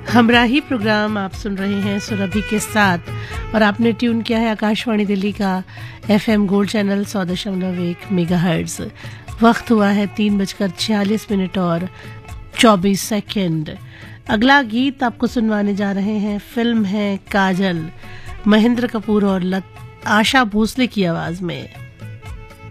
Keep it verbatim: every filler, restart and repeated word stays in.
हमराही programme आप सुन रहे हैं सुरभि के साथ और आपने ट्यून किया है आकाशवाणी दिल्ली का एफएम गोल्ड चैनल सौ दशमलव एक मेगाहर्ट्ज। वक्त हुआ है तीन बजकर छियालीस मिनट और चौबीस सेकंड। अगला गीत आपको सुनवाने जा रहे हैं, फिल्म है काजल, महेंद्र कपूर और लत आशा भोसले की आवाज में।